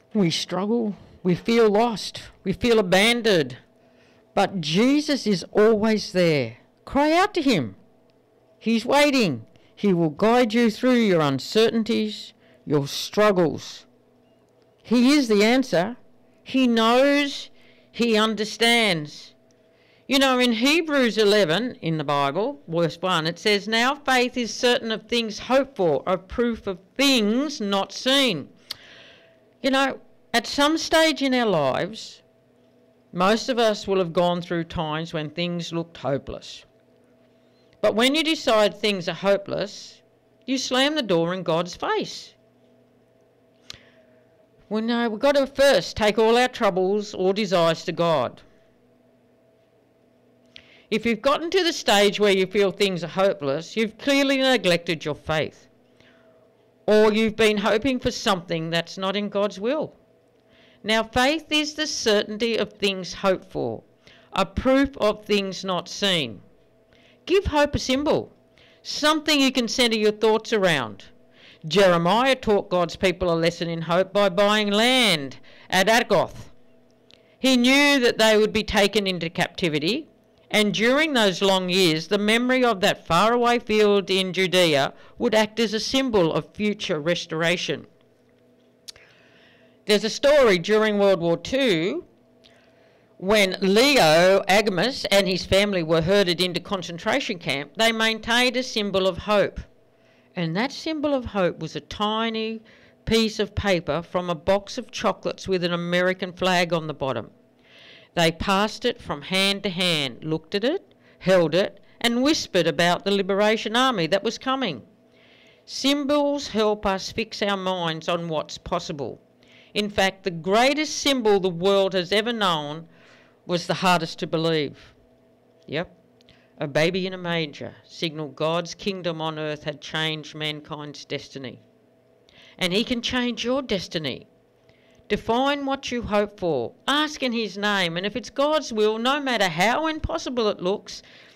We struggle, we feel lost, we feel abandoned. But Jesus is always there. Cry out to him. He's waiting. He will guide you through your uncertainties, your struggles. He is the answer. He knows, he understands. You know, in Hebrews 11 in the Bible, verse 1, it says, "Now faith is certain of things hoped for, of proof of things not seen." You know, at some stage in our lives, most of us will have gone through times when things looked hopeless. But when you decide things are hopeless, you slam the door in God's face. Well, no, we've got to first take all our troubles or desires to God. If you've gotten to the stage where you feel things are hopeless, you've clearly neglected your faith. Or you've been hoping for something that's not in God's will. Now, faith is the certainty of things hoped for, a proof of things not seen. Give hope a symbol, something you can centre your thoughts around. Jeremiah taught God's people a lesson in hope by buying land at Anagoth. He knew that they would be taken into captivity, and during those long years, the memory of that faraway field in Judea would act as a symbol of future restoration. There's a story during World War II when Leo Agamus and his family were herded into concentration camp. They maintained a symbol of hope. And that symbol of hope was a tiny piece of paper from a box of chocolates with an American flag on the bottom. They passed it from hand to hand, looked at it, held it, and whispered about the Liberation Army that was coming. Symbols help us fix our minds on what's possible. In fact, the greatest symbol the world has ever known was the hardest to believe. Yep. A baby in a manger signalled God's kingdom on earth had changed mankind's destiny. And he can change your destiny. Define what you hope for. Ask in his name, and if it's God's will, no matter how impossible it looks,